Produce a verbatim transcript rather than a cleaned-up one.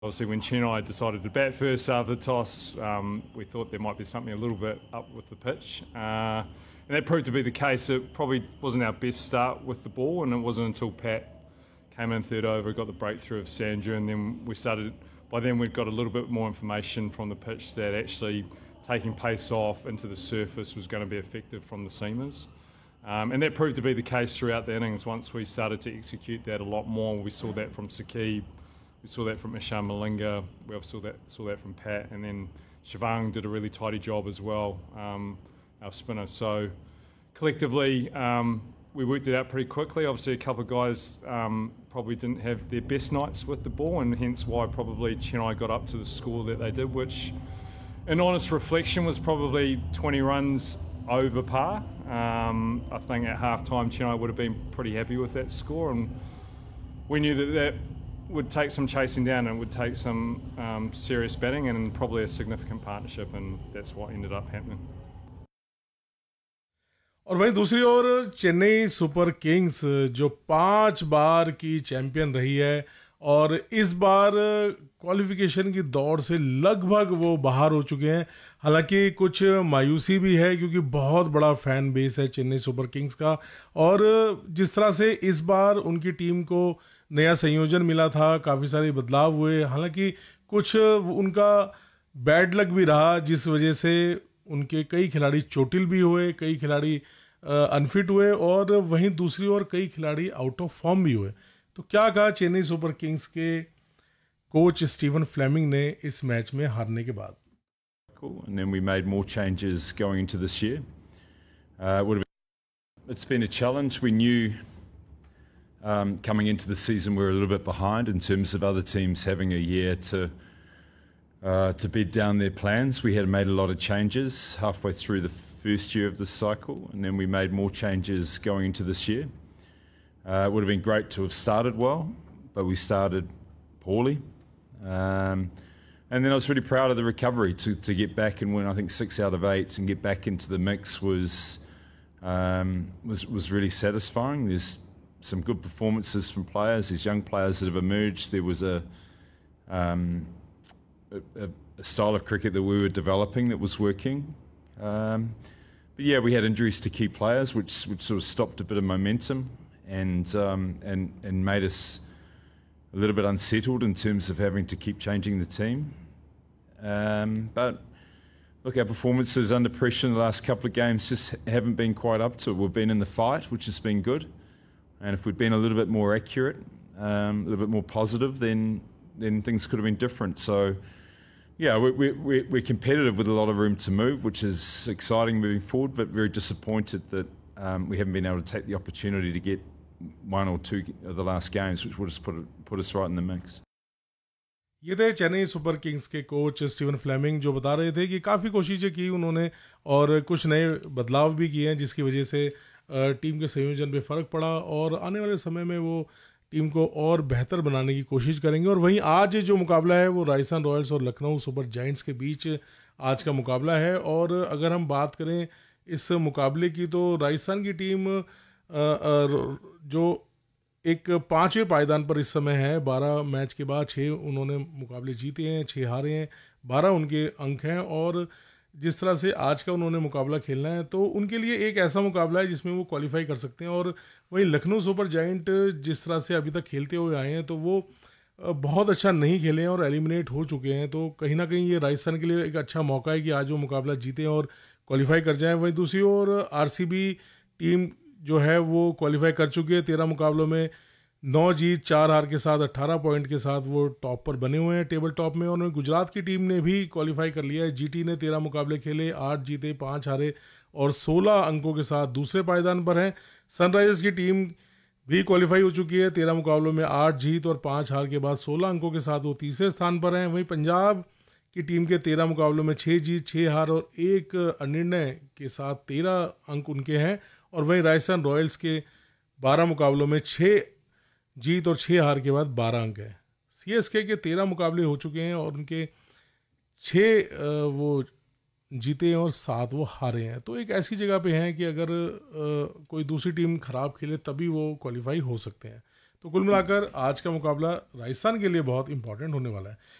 Obviously, when Chennai decided to bat first after the toss, um, we thought there might be something a little bit up with the pitch. Uh, and that proved to be the case. It probably wasn't our best start with the ball, and it wasn't until Pat came in third over, got the breakthrough of Sandra, and then we started, by then we'd got a little bit more information from the pitch that actually taking pace off into the surface was going to be effective from the seamers. Um, and that proved to be the case throughout the innings. Once we started to execute that a lot more, we saw that from Sakib, we saw that from Ishan Malinga, we also saw that, saw that from Pat, and then Shivang did a really tidy job as well, um, our spinner. So collectively, um, we worked it out pretty quickly. Obviously, a couple of guys um, probably didn't have their best nights with the ball, and hence why probably Chennai got up to the score that they did, which, in honest reflection, was probably twenty runs over par. Um, I think at half-time, Chennai would have been pretty happy with that score, and we knew that that would take some chasing down and would take some um, serious batting and probably a significant partnership, and that's what ended up happening. और वहीं दूसरी ओर Chennai super Kings जो पांच बार की champion रही है और इस बार क्वालिफिकेशन की दौड़ से लगभग वो बाहर हो चुके हैं। हालांकि कुछ मायूसी भी है क्योंकि बहुत बड़ा फैन बेस है चेन्नई सुपर किंग्स का, और जिस तरह से इस बार उनकी टीम को नया संयोजन मिला था, काफ़ी सारे बदलाव हुए, हालांकि कुछ उनका बैड लक भी रहा जिस वजह से उनके कई खिलाड़ी चोटिल भी हुए, कई खिलाड़ी अनफिट हुए और वहीं दूसरी ओर कई खिलाड़ी आउट ऑफ फॉर्म भी हुए। तो क्या कहा चेन्नई सुपर किंग्स के कोच स्टीवन फ्लेमिंग ने इस मैच में हारने के बाद? Cool. And then we made more changes going into this year. Uh, would have been, it's been a challenge. We knew um, coming into the season we were a little bit behind in terms of other teams having a year to uh, to bed down their plans. We had made a lot of changes halfway through the first year of this cycle, and then we made more changes going into this year. Uh, it would have been great to have started well, but we started poorly. Um, and then I was really proud of the recovery to, to get back and win, I think, six out of eight and get back into the mix was, um, was, was really satisfying. There's some good performances from players, these young players that have emerged. There was a, um, a, a style of cricket that we were developing that was working. Um, but yeah, we had injuries to key players, which, which sort of stopped a bit of momentum. And, um, and and made us a little bit unsettled in terms of having to keep changing the team. Um, but look, our performances under pressure in the last couple of games just haven't been quite up to it. We've been in the fight, which has been good. And if we'd been a little bit more accurate, um, a little bit more positive, then then things could have been different. So, yeah, we, we, we're competitive with a lot of room to move, which is exciting moving forward, but very disappointed that um, we haven't been able to take the opportunity to get one or two of the last games, which would have put, put us right in the mix. ये थे Chennai super Kings के coach Steven Fleming जो बता रहे थे कि काफ़ी कोशिशें की उन्होंने और कुछ नए बदलाव भी किए हैं जिसकी वजह से टीम के संयोजन पे फ़र्क पड़ा और आने वाले समय में वो टीम को और बेहतर बनाने की कोशिश करेंगे। और वहीं आज जो मुकाबला है वो राजस्थान रॉयल्स और लखनऊ सुपर जायंट्स के बीच आज का मुकाबला है। और अगर हम बात करें इस मुकाबले की तो राजस्थान की टीम जो एक पाँचवें पायदान पर इस समय है, बारह मैच के बाद छः उन्होंने मुकाबले जीते हैं, छः हारे हैं, बारह उनके अंक हैं। और जिस तरह से आज का उन्होंने मुकाबला खेलना है तो उनके लिए एक ऐसा मुकाबला है जिसमें वो क्वालिफाई कर सकते हैं। और वहीं लखनऊ सुपर जायंट जिस तरह से अभी तक खेलते हुए आए हैं तो वो बहुत अच्छा नहीं खेले हैं और एलिमिनेट हो चुके हैं। तो कहीं ना कहीं ये राजस्थान के लिए एक अच्छा मौका है कि आज वो मुकाबला जीतें और क्वालिफाई कर जाएँ। वहीं दूसरी ओर आरसीबी टीम जो है वो क्वालिफाई कर चुकी है, तेरह मुकाबलों में नौ जीत चार हार के साथ अट्ठारह पॉइंट के साथ वो टॉप पर बने हुए हैं टेबल टॉप में। और गुजरात की टीम ने भी क्वालिफाई कर लिया है। जीटी ने तेरह मुकाबले खेले, आठ जीते पाँच हारे और सोलह अंकों के साथ दूसरे पायदान पर हैं। सनराइजर्स की टीम भी क्वालिफाई हो चुकी है, तेरह मुकाबलों में आठ जीत और पाँच हार के बाद सोलह अंकों के साथ वो तीसरे स्थान पर हैं। वहीं पंजाब की टीम के तेरह मुकाबलों में छः जीत छः हार और एक अनिर्णय के साथ तेरह अंक उनके हैं। और वहीं राजस्थान रॉयल्स के बारह मुकाबलों में छः जीत और छः हार के बाद बारह अंक है। सीएसके के तेरह मुकाबले हो चुके हैं और उनके छः वो जीते हैं और सात वो हारे हैं। तो एक ऐसी जगह पे हैं कि अगर कोई दूसरी टीम ख़राब खेले तभी वो क्वालिफाई हो सकते हैं। तो कुल मिलाकर आज का मुकाबला राजस्थान के लिए बहुत इंपॉर्टेंट होने वाला है।